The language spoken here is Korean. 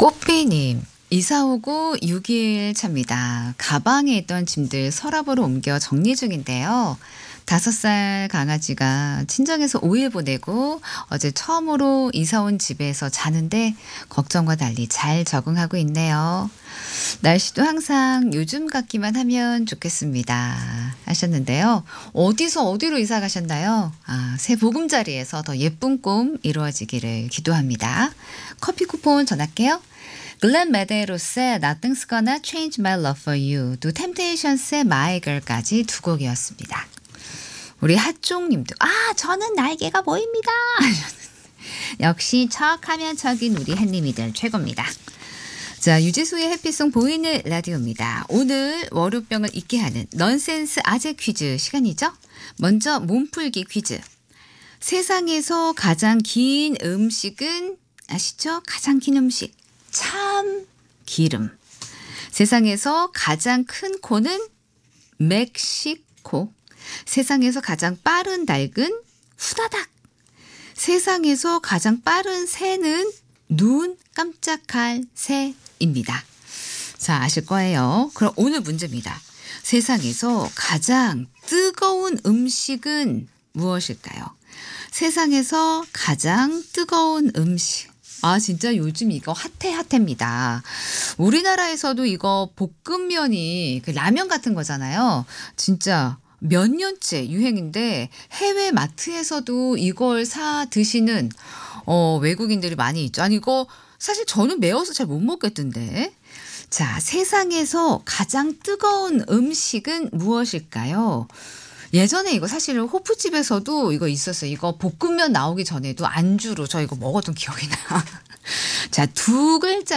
꽃비님, 이사 오고 6일 차입니다. 가방에 있던 짐들 서랍으로 옮겨 정리 중인데요. 5살 강아지가 친정에서 5일 보내고 어제 처음으로 이사 온 집에서 자는데 걱정과 달리 잘 적응하고 있네요. 날씨도 항상 요즘 같기만 하면 좋겠습니다. 하셨는데요. 어디서 어디로 이사 가셨나요? 새 보금자리에서 더 예쁜 꿈 이루어지기를 기도합니다. 커피 쿠폰 전할게요. 글렌 메데로스의 Nothing's Gonna Change My Love For You, 또 템테이션스의 My Girl까지 두 곡이었습니다. 우리 핫종님도 저는 날개가 보입니다. 역시 척하면 척인 우리 햇님이들 최고입니다. 자, 유지수의 해피송 보이는 라디오입니다. 오늘 월요병을 잊게 하는 넌센스 아재 퀴즈 시간이죠. 먼저 몸풀기 퀴즈. 세상에서 가장 긴 음식은 아시죠? 가장 긴 음식. 참 기름. 세상에서 가장 큰 코는 멕시코. 세상에서 가장 빠른 닭은 후다닥. 세상에서 가장 빠른 새는 눈 깜짝할 새입니다. 자, 아실 거예요. 그럼 오늘 문제입니다. 세상에서 가장 뜨거운 음식은 무엇일까요? 세상에서 가장 뜨거운 음식. 진짜 요즘 이거 핫해입니다. 우리나라에서도 이거 볶음면이 그 라면 같은 거잖아요. 진짜 몇 년째 유행인데 해외 마트에서도 이걸 사 드시는 외국인들이 많이 있죠. 아니 이거 사실 저는 매워서 잘 못 먹겠던데. 자, 세상에서 가장 뜨거운 음식은 무엇일까요? 예전에 이거 사실 호프집에서도 이거 있었어요. 이거 볶음면 나오기 전에도 안주로 저 이거 먹었던 기억이 나. 자, 두 글자